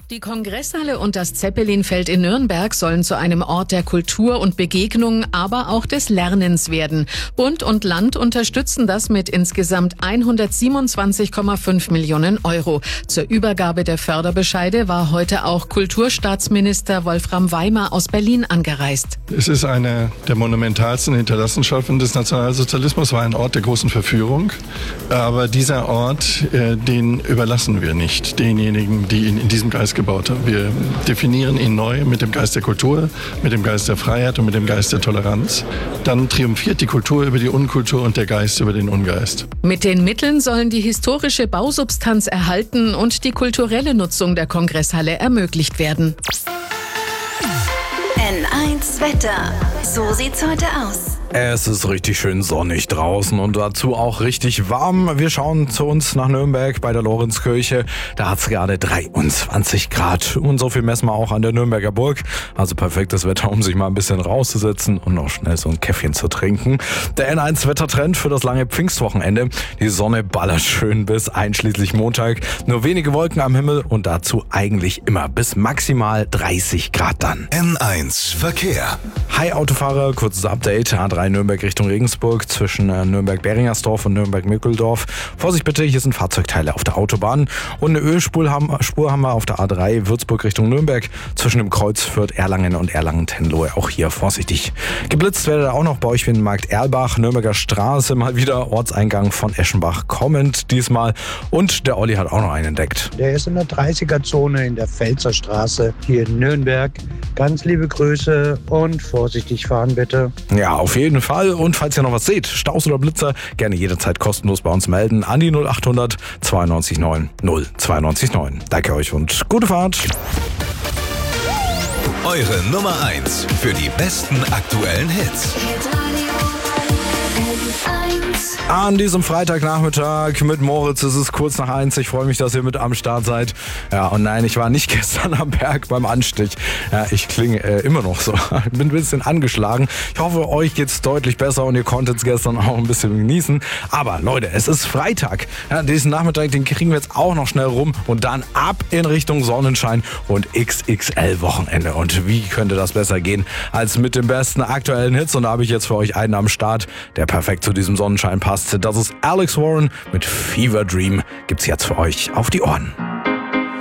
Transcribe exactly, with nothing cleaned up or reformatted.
Die Kongresshalle und das Zeppelinfeld in Nürnberg sollen zu einem Ort der Kultur und Begegnung, aber auch des Lernens werden. Bund und Land unterstützen das mit insgesamt hundertsiebenundzwanzig Komma fünf Millionen Euro. Zur Übergabe der Förderbescheide war heute auch Kulturstaatsminister Wolfram Weimer aus Berlin angereist. Es ist eine der monumentalsten Hinterlassenschaften des Nationalsozialismus, war ein Ort der großen Verführung. Aber dieser Ort, äh, den überlassen wir nicht denjenigen, die ihn in diesem Geist gebaut haben. Wir definieren ihn neu mit dem Geist der Kultur, mit dem Geist der Freiheit und mit dem Geist der Toleranz. Dann triumphiert die Kultur über die Unkultur und der Geist über den Ungeist. Mit den Mitteln sollen die historische Bausubstanz erhalten und die kulturelle Nutzung der Kongresshalle ermöglicht werden. N eins Wetter. So sieht's heute aus. Es ist richtig schön sonnig draußen und dazu auch richtig warm. Wir schauen zu uns nach Nürnberg bei der Lorenzkirche. Da hat es gerade dreiundzwanzig Grad. Und so viel messen wir auch an der Nürnberger Burg. Also perfektes Wetter, um sich mal ein bisschen rauszusetzen und noch schnell so ein Käffchen zu trinken. Der N eins Wettertrend für das lange Pfingstwochenende. Die Sonne ballert schön bis einschließlich Montag. Nur wenige Wolken am Himmel und dazu eigentlich immer bis maximal dreißig Grad dann. N eins Verkehr. Hi Autofahrer, kurzes Update. A drei Nürnberg Richtung Regensburg zwischen Nürnberg-Beringersdorf und Nürnberg-Mückeldorf. Vorsicht bitte, hier sind Fahrzeugteile auf der Autobahn. Und eine Ölspur haben, Spur haben wir auf der A drei Würzburg Richtung Nürnberg zwischen dem Kreuz Fürth Erlangen und Erlangen-Tenlohe. Auch hier vorsichtig. Geblitzt werdet ihr auch noch bei euch wie in Markt Erlbach, Nürnberger Straße, mal wieder Ortseingang von Eschenbach kommend diesmal. Und der Olli hat auch noch einen entdeckt. Der ist in der dreißiger-Zone in der Pfälzer Straße hier in Nürnberg. Ganz liebe Grüße und vorsichtig fahren bitte. Ja, auf jeden Fall. Und falls ihr noch was seht, Staus oder Blitzer, gerne jederzeit kostenlos bei uns melden an die null achthundert zweiundneunzig neun null zweiundneunzig neun. Danke euch und gute Fahrt. Eure Nummer eins für die besten aktuellen Hits. An diesem Freitagnachmittag mit Moritz ist es kurz nach eins. Ich freue mich, dass ihr mit am Start seid. Ja, und nein, ich war nicht gestern am Berg beim Anstich. Ja, ich klinge äh, immer noch so. Bin ein bisschen angeschlagen. Ich hoffe, euch geht's deutlich besser und ihr konntet es gestern auch ein bisschen genießen. Aber Leute, es ist Freitag. Ja, diesen Nachmittag, den kriegen wir jetzt auch noch schnell rum und dann ab in Richtung Sonnenschein und X X L-Wochenende. Und wie könnte das besser gehen als mit den besten aktuellen Hits? Und da habe ich jetzt für euch einen am Start, der perfekt zu diesem Sonnenschein passt. Das ist Alex Warren mit Fever Dream. Gibt's jetzt für euch auf die Ohren.